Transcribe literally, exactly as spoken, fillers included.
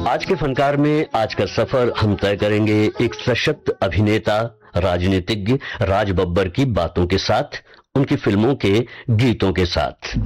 आज के फनकार में आज का सफर हम तय करेंगे एक सशक्त अभिनेता, राजनीतिज्ञ राज बब्बर की बातों के साथ, उनकी फिल्मों के गीतों के साथ।